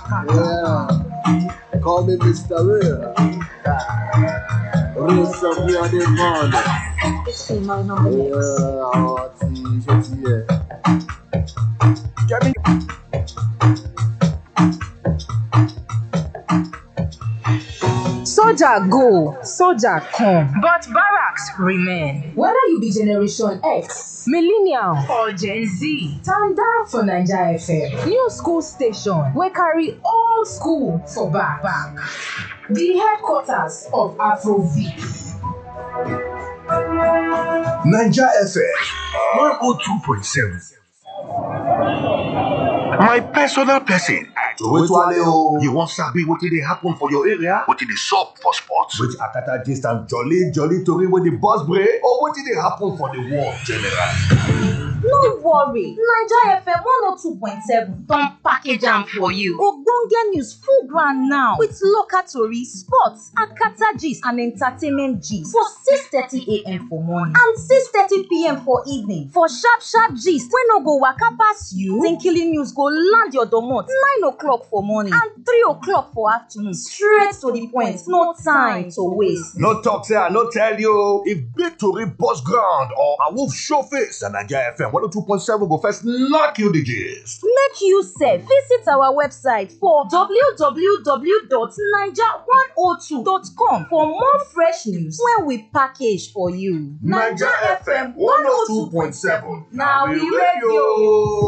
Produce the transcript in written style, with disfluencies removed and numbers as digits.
Yeah. Call me Mr. Real. Real stuff we are the man. It's me, my number next. Get me. Soldier go, soldier come. But barracks remain. Whether you be Generation X, Millennial, Or Gen Z. stand down for Naija FM. New school station wey carry all school for back. The headquarters of Afrobeat. Naija FM 102.7. My personal person. You wan sabi wetin dey happen for your area? Wetin dey sup for sports? Which akata gist and jolly tori wey dey burst brain? Or wetin dey happen for the world generally? No worry, Naija FM 102.7 don package am for you. Ogbonge news full ground now with local tori, sports, akata gist and entertainment gist for 6:30 a.m. for morning and 6:30 p.m. for evening. For sharp gist wey no go waka pass you, Tinkily news go land your domot 9 o'clock for morning and 3 o'clock for afternoon. Straight to the point, no time to waste. No talk say I no tell you. If big tori burst ground or a wolf show face, na Naija FM 102.7 go first knock you the gist. Make you sef visit our website for www.naija102.com for more fresh news wey we package for you. Naija FM 102.7 na we radio.